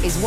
is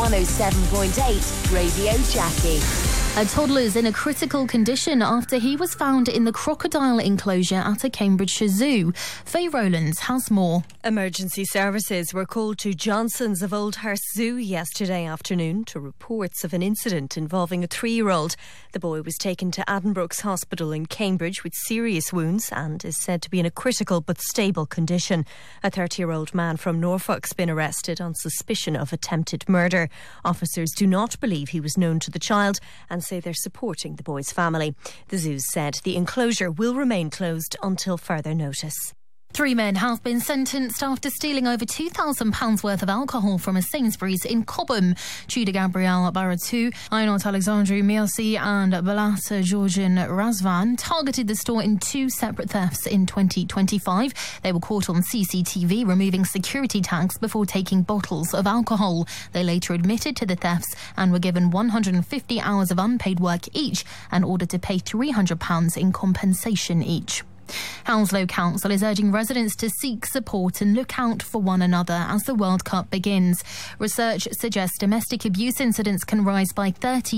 107.8 Radio Jackie. A toddler is in a critical condition after he was found in the crocodile enclosure at a Cambridgeshire zoo. Faye Rowlands has more. Emergency services were called to Johnson's of Oldhurst Zoo yesterday afternoon to reports of an incident involving a 3-year-old. The boy was taken to Addenbrooke's Hospital in Cambridge with serious wounds and is said to be in a critical but stable condition. A 30-year-old man from Norfolk's been arrested on suspicion of attempted murder. Officers do not believe he was known to the child and say they're supporting the boy's family. The zoo said the enclosure will remain closed until further notice. 3 men have been sentenced after stealing over £2,000 worth of alcohol from a Sainsbury's in Cobham. Tudor Gabriel Baratou, Aynot Alexandru Mirsi and Balata Georgian Razvan targeted the store in 2 separate thefts in 2025. They were caught on CCTV removing security tags before taking bottles of alcohol. They later admitted to the thefts and were given 150 hours of unpaid work each and ordered to pay £300 in compensation each. Hounslow Council is urging residents to seek support and look out for one another as the World Cup begins. Research suggests domestic abuse incidents can rise by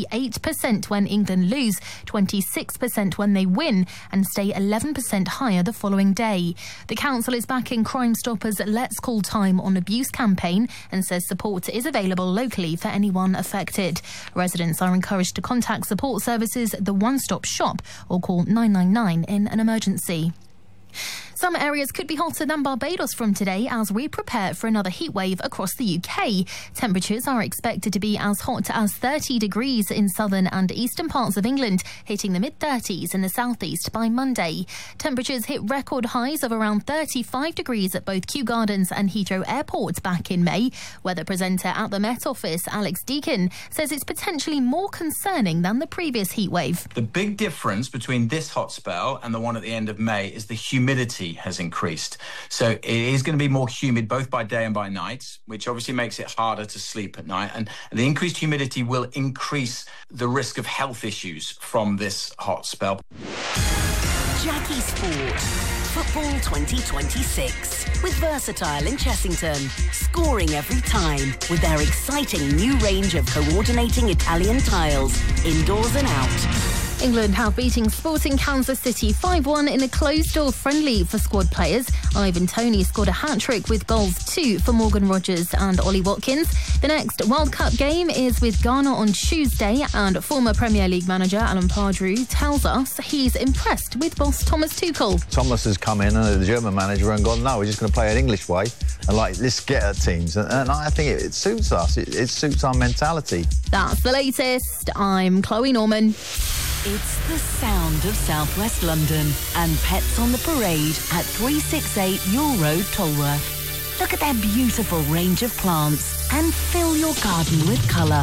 38% when England lose, 26% when they win, and stay 11% higher the following day. The council is backing Crime Stoppers' Let's Call Time on Abuse campaign and says support is available locally for anyone affected. Residents are encouraged to contact support services, the One Stop Shop, or call 999 in an emergency. Some areas could be hotter than Barbados from today as we prepare for another heatwave across the UK. Temperatures are expected to be as hot as 30 degrees in southern and eastern parts of England, hitting the mid-30s in the southeast by Monday. Temperatures hit record highs of around 35 degrees at both Kew Gardens and Heathrow Airport back in May. Weather presenter at the Met Office, Alex Deakin, says it's potentially more concerning than the previous heatwave. The big difference between this hot spell and the one at the end of May is the humidity has increased. So it is going to be more humid both by day and by night, which obviously makes it harder to sleep at night. And the increased humidity will increase the risk of health issues from this hot spell. Jackie Sport. Football 2026 with Versatile in Chessington, scoring every time with their exciting new range of coordinating Italian tiles, indoors and out. England have beating Sporting Kansas City 5-1 in a closed-door friendly for squad players. Ivan Toney scored a hat-trick with goals 2 for Morgan Rogers and Ollie Watkins. The next World Cup game is with Ghana on Tuesday, and former Premier League manager Alan Pardew tells us he's impressed with boss Thomas Tuchel. Thomas has come in, and the German manager, and gone, no, we're just going to play an English way and let's get at teams. And I think it suits us. It suits our mentality. That's the latest. I'm Chloe Norman. It's the sound of southwest London and Pets on the Parade at 368 Yule Road, Tolworth. Look at their beautiful range of plants and fill your garden with colour.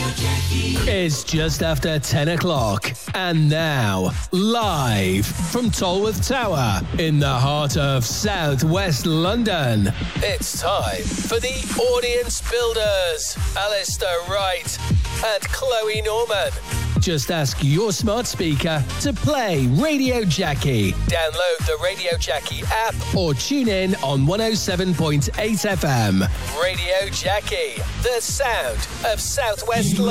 It's just after 10 o'clock. And now, live from Tolworth Tower in the heart of southwest London, it's time for the Audience Builders, Alistair Wright and Chloe Norman. Just ask your smart speaker to play Radio Jackie. Download the Radio Jackie app or tune in on 107.8 FM. Radio Jackie, the sound of southwest London.